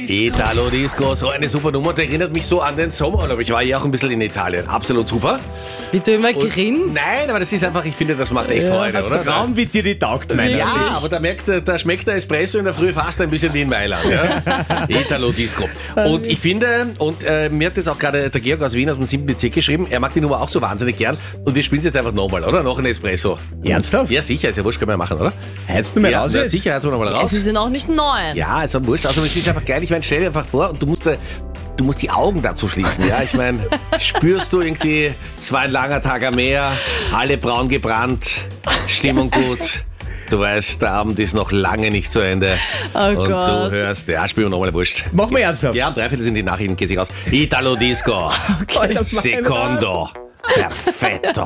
Italo Disco, so eine super Nummer, die erinnert mich so an den Sommerurlaub. Ich war ja auch ein bisschen in Italien, absolut super. Wie du immer grinst. Nein, aber das ist einfach, ich finde, das macht echt Freude, oder? Traum, wie dir die taugt, meiner. Ja, aber da schmeckt der Espresso in der Früh fast ein bisschen wie in Mailand. Ja? Italo Disco. Und ich finde, mir hat das auch gerade der Georg aus Wien aus dem 7. Bezirk geschrieben, er mag die Nummer auch so wahnsinnig gern und wir spielen es jetzt einfach nochmal, oder? Noch ein Espresso. Ernsthaft? Ja, sicher, ist ja wurscht, können wir machen, oder? Heizt du mal raus Ja, jetzt? sicher, heizen wir nochmal raus. Sie sind auch nicht neu. Ja, ist ja wurscht, also es ist einfach geil, ich meine, stell dir einfach vor und du musst die Augen dazu schließen, ja. Ich meine, spürst du irgendwie, es war ein langer Tag am Meer, alle braun gebrannt, Stimmung gut. Du weißt, der Abend ist noch lange nicht zu Ende. Oh und Gott. du hörst, ja, spielen wir nochmal, wurscht. Mach mal ernsthaft. Ja, um 3/4 sind die Nachrichten, geht sich aus. Italo Disco. Okay. Secondo. Perfetto.